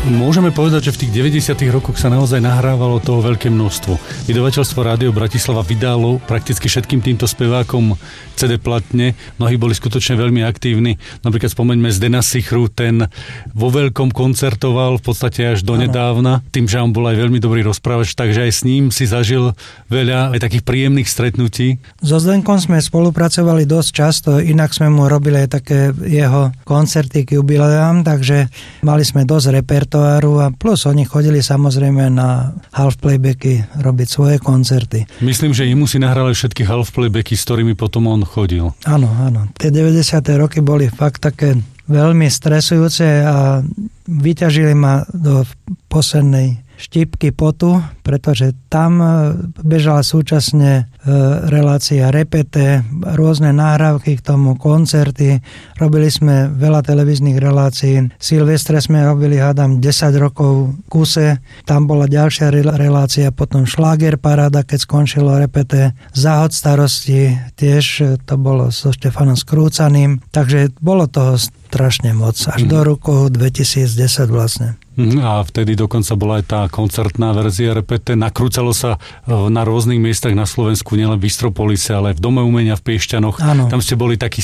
Môžeme povedať, že v tých 90. rokoch sa naozaj nahrávalo toho veľké množstvo. Vydavateľstvo Rádio Bratislava vydalo prakticky všetkým týmto spevákom CD platne. Mnohí boli skutočne veľmi aktívni. Napríklad spomeňme Zdena Sichru, ten vo veľkom koncertoval v podstate až donedávna. Tým, že on bol aj veľmi dobrý rozprávač, takže aj s ním si zažil veľa aj takých príjemných stretnutí. So Zdenkom sme spolupracovali dosť často, inak sme mu robili aj také jeho koncerty k jubileám, takže mali sme dosť repertoáru a plus oni chodili samozrejme na half-playbacky robiť svoje koncerty. Myslím, že jemu si nahrali všetky half-playbacky, s ktorými potom on chodil. Áno. Tie 90. roky boli fakt také veľmi stresujúce a vyťažili ma do poslednej štípky potu, pretože tam bežala súčasne relácia repete, rôzne nahrávky k tomu, koncerty. Robili sme veľa televíznych relácií. Silvestre sme robili, hádam, 10 rokov v kuse. Tam bola ďalšia relácia, potom šláger paráda, keď skončilo repete. Záhod starosti, tiež to bolo so Štefanom Skrúcaným. Takže bolo toho strašne moc. Až do roku 2010 vlastne. A vtedy dokonca bola aj tá koncertná verzia repete. Nakrúcalo sa na rôznych miestach na Slovensku, nielen v Bystropolise, ale aj v Dome umenia v Piešťanoch. Áno. Tam ste boli taký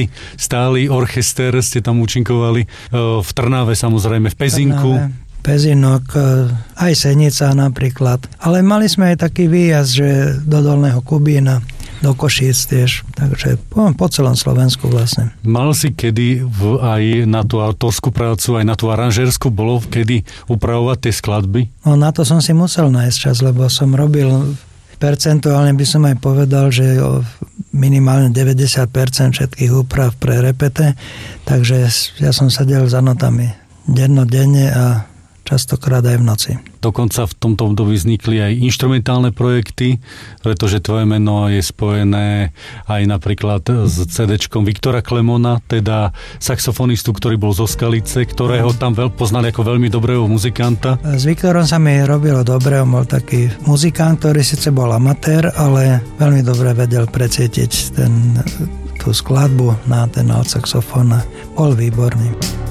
stály orchester, ste tam účinkovali. V Trnave samozrejme, v Pezinku. Pezinok, aj Senica napríklad. Ale mali sme aj taký výjazd, že do Dolného Kubína, do Košíc tiež, takže po celom Slovensku vlastne. Mal si kedy aj na tú autorskú prácu, aj na tú aranžérskú, bolo kedy upravovať tie skladby? No na to som si musel nájsť čas, lebo som robil, percentuálne by som aj povedal, že minimálne 90% všetkých úprav pre repete, takže ja som sedel za notami dennodenne a častokrát aj v noci. Dokonca v tomto období vznikli aj inštrumentálne projekty, pretože tvoje meno je spojené aj napríklad s CD-čkom Viktora Klemona, teda saxofonistu, ktorý bol zo Skalice, ktorého tam poznali ako veľmi dobrého muzikanta. S Viktorom sa mi robilo dobre, on bol taký muzikant, ktorý síce bol amatér, ale veľmi dobre vedel precítiť tú skladbu na ten alt saxofón. Bol výborný.